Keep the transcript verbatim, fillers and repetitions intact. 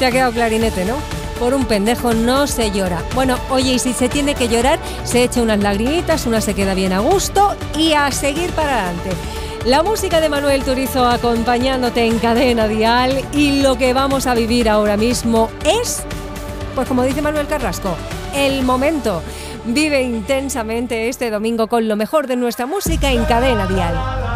Te ha quedado clarinete, ¿no? Por un pendejo no se llora. Bueno, oye, y si se tiene que llorar, se echa unas lagrimitas, una se queda bien a gusto y a seguir para adelante. La música de Manuel Turizo acompañándote en Cadena Dial, y lo que vamos a vivir ahora mismo es, pues como dice Manuel Carrasco, el momento. Vive intensamente este domingo con lo mejor de nuestra música en Cadena Dial.